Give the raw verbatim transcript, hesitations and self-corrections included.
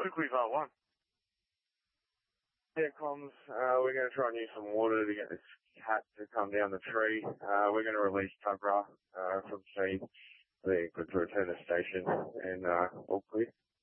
Quickly, part one. Yeah, comms, uh, we're going to try and use some water to get this cat to come down the tree. Uh, we're going to release Tuggerah, uh, from scene. They're good to return to station, and, uh, all clear.